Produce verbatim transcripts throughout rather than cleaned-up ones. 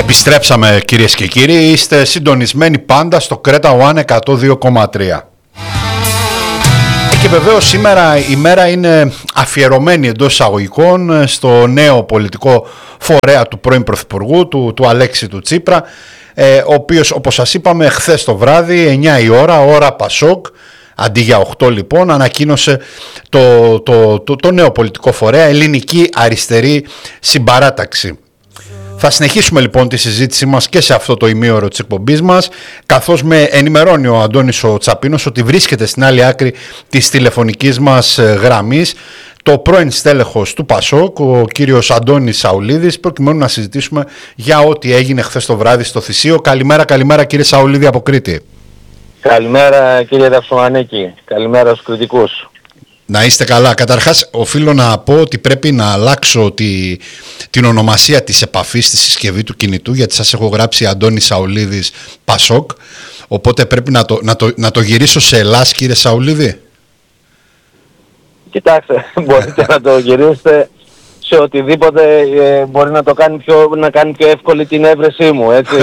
Επιστρέψαμε κυρίες και κύριοι, είστε συντονισμένοι πάντα στο Κρέτα One εκατόν δύο κόμμα τρία. Και βεβαίως σήμερα η μέρα είναι αφιερωμένη εντός εισαγωγικών στο νέο πολιτικό φορέα του πρώην Πρωθυπουργού, του, του Αλέξη του Τσίπρα, ε, ο οποίος, όπως σας είπαμε, χθες το βράδυ, εννιά η ώρα, ώρα Πασόκ, αντί για οκτώ λοιπόν, ανακοίνωσε το, το, το, το νέο πολιτικό φορέα, Ελληνική Αριστερή Συμπαράταξη. Θα συνεχίσουμε λοιπόν τη συζήτησή μας και σε αυτό το ημίωρο της εκπομπής μας, καθώς με ενημερώνει ο Αντώνης ο Τσαπίνος ότι βρίσκεται στην άλλη άκρη της τηλεφωνικής μας γραμμής το πρώην στέλεχος του Πασόκ, ο κύριος Αντώνης Σαουλίδης, προκειμένου να συζητήσουμε για ό,τι έγινε χθες το βράδυ στο Θησίο. Καλημέρα, καλημέρα κύριε Σαουλίδη από Κρήτη. Καλημέρα κύριε Δαυσομανίκη, καλημέρα στους κριτικούς. Να είστε καλά. Καταρχάς οφείλω να πω ότι πρέπει να αλλάξω τη, την ονομασία της επαφής στη συσκευή του κινητού, γιατί σας έχω γράψει Αντώνη Σαουλίδης Πασόκ, οπότε πρέπει να το, να το, να το γυρίσω σε Ελλάς κύριε Σαουλίδη. Κοιτάξτε, μπορείτε να το γυρίσετε σε οτιδήποτε ε, μπορεί να το κάνει πιο, να κάνει πιο εύκολη την έβρεσή μου, έτσι.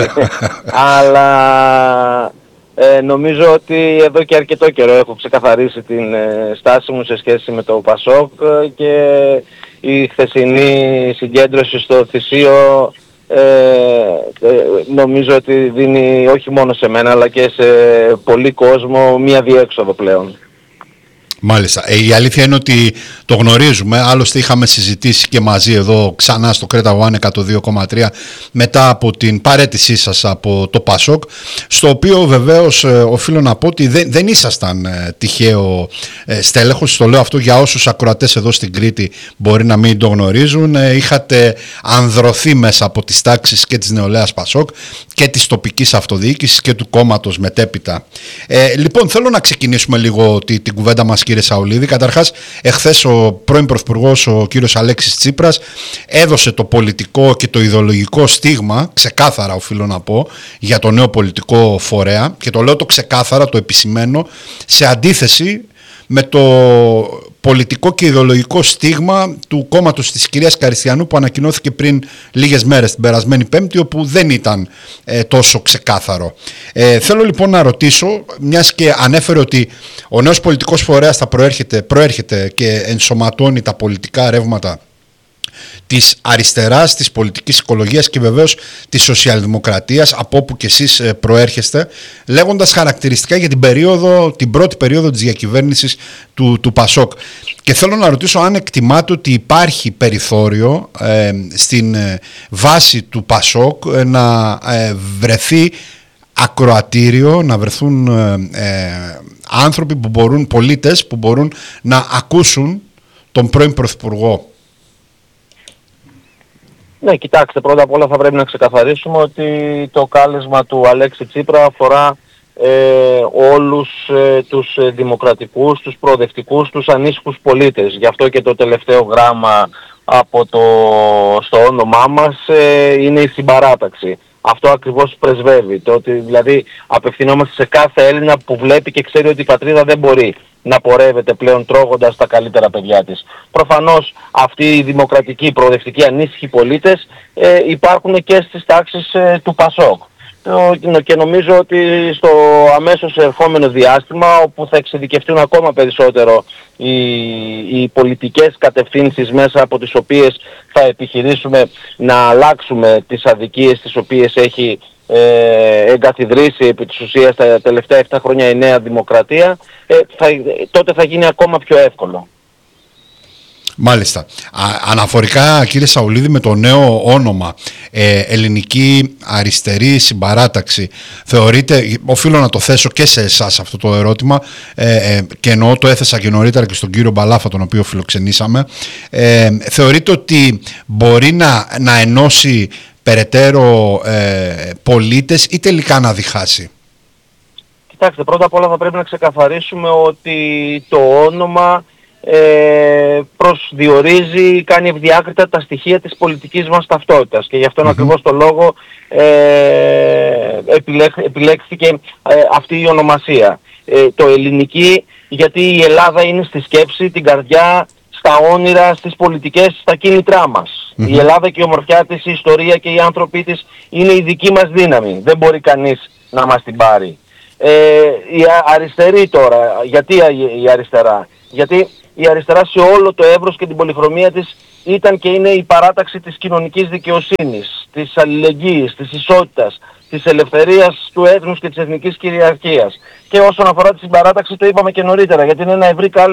Αλλά ε, νομίζω ότι εδώ και αρκετό καιρό έχω ξεκαθαρίσει την ε, στάση μου σε σχέση με το Πασόκ ε, και η χθεσινή συγκέντρωση στο Θησίο ε, ε, νομίζω ότι δίνει όχι μόνο σε μένα αλλά και σε πολύ κόσμο μία διέξοδο πλέον. Μάλιστα. Ε, η αλήθεια είναι ότι το γνωρίζουμε. Άλλωστε είχαμε συζητήσει και μαζί εδώ ξανά στο Κρέτα One εκατόν δύο κόμμα τρία μετά από την παραίτησή σας από το Πασόκ, στο οποίο βεβαίως ε, οφείλω να πω ότι δεν, δεν ήσασταν ε, τυχαίο ε, στέλεχος. Το λέω αυτό για όσους ακροατές εδώ στην Κρήτη μπορεί να μην το γνωρίζουν. Ε, είχατε ανδρωθεί μέσα από τις τάξεις και της νεολαίας Πασόκ και της τοπικής αυτοδιοίκησης και του κόμματος μετέπειτα. Ε, λοιπόν, θέλω να ξεκινήσουμε λίγο τη, την κουβέντα μας κύριε Σαουλίδη. Καταρχάς, εχθές ο πρώην Πρωθυπουργός, ο κύριος Αλέξης Τσίπρας, έδωσε το πολιτικό και το ιδεολογικό στίγμα, ξεκάθαρα οφείλω να πω, για το νέο πολιτικό φορέα, και το λέω το ξεκάθαρα, το επισημαίνω, σε αντίθεση με το πολιτικό και ιδεολογικό στίγμα του κόμματος της κυρίας Καριστιανού που ανακοινώθηκε πριν λίγες μέρες την περασμένη Πέμπτη, όπου δεν ήταν ε, τόσο ξεκάθαρο. Ε, θέλω λοιπόν να ρωτήσω, μιας και ανέφερε ότι ο νέος πολιτικός φορέας θα προέρχεται, προέρχεται και ενσωματώνει τα πολιτικά ρεύματα της αριστεράς, της πολιτικής οικολογίας και βεβαίως της σοσιαλδημοκρατίας, από όπου και εσείς προέρχεστε, λέγοντας χαρακτηριστικά για την περίοδο, την πρώτη περίοδο της διακυβέρνησης του, του Πασόκ. Και θέλω να ρωτήσω αν εκτιμάτε ότι υπάρχει περιθώριο ε, στην ε, βάση του Πασόκ ε, να ε, βρεθεί ακροατήριο, να βρεθούν ε, ε, άνθρωποι που μπορούν, πολίτες που μπορούν να ακούσουν τον πρώην Πρωθυπουργό. Ναι, κοιτάξτε, πρώτα απ' όλα θα πρέπει να ξεκαθαρίσουμε ότι το κάλεσμα του Αλέξη Τσίπρα αφορά ε, όλους ε, τους ε, δημοκρατικούς, τους προοδευτικούς, τους ανήσυχους πολίτες. Γι' αυτό και το τελευταίο γράμμα από το, στο όνομά μας ε, είναι η συμπαράταξη. Αυτό ακριβώς πρεσβεύει, το ότι δηλαδή απευθυνόμαστε σε κάθε Έλληνα που βλέπει και ξέρει ότι η πατρίδα δεν μπορεί να πορεύεται πλέον τρώγοντας τα καλύτερα παιδιά της. Προφανώς αυτοί οι δημοκρατικοί, προοδευτικοί, ανήσυχοι πολίτες ε, υπάρχουν και στις τάξεις ε, του Πασόκ. Ε, και νομίζω ότι στο αμέσως ερχόμενο διάστημα, όπου θα εξειδικευτούν ακόμα περισσότερο οι, οι πολιτικές κατευθύνσεις μέσα από τις οποίες θα επιχειρήσουμε να αλλάξουμε τις αδικίες τις οποίες έχει Ε, εγκαθιδρύσει επί της ουσίας τα τελευταία επτά χρόνια η Νέα Δημοκρατία, ε, θα, τότε θα γίνει ακόμα πιο εύκολο. Μάλιστα. Α, αναφορικά κύριε Σαουλίδη με το νέο όνομα ε, Ελληνική Αριστερή Συμπαράταξη, θεωρείτε, οφείλω να το θέσω και σε εσάς αυτό το ερώτημα ε, ε, και εννοώ το έθεσα και νωρίτερα και στον κύριο Μπαλάφα τον οποίο φιλοξενήσαμε, ε, θεωρείτε ότι μπορεί να, να ενώσει περαιτέρω ε, πολίτες ή τελικά να διχάσει? Κοιτάξτε, πρώτα απ' όλα θα πρέπει να ξεκαθαρίσουμε ότι το όνομα ε, προσδιορίζει, κάνει ευδιάκριτα τα στοιχεία της πολιτικής μας ταυτότητας και γι' αυτόν mm-hmm. ακριβώς το λόγο ε, επιλέχ, επιλέχθηκε ε, αυτή η ονομασία. Ε, το ελληνική, γιατί η Ελλάδα είναι στη σκέψη, την καρδιά, στα όνειρα, στις πολιτικές, στα κίνητρά μας. Mm-hmm. Η Ελλάδα και η ομορφιά της, η ιστορία και οι άνθρωποι της είναι η δική μας δύναμη. Δεν μπορεί κανείς να μας την πάρει. Ε, η αριστερή τώρα, γιατί η αριστερά? Γιατί η αριστερά σε όλο το εύρος και την πολυχρωμία της ήταν και είναι η παράταξη της κοινωνικής δικαιοσύνης, της αλληλεγγύης, της ισότητας, της ελευθερίας του έθνους και της εθνικής κυριαρχίας. Και όσον αφορά τη συμπαράταξη, το είπαμε και νωρίτερα, γιατί είναι ένα ευρύ κάλεσμα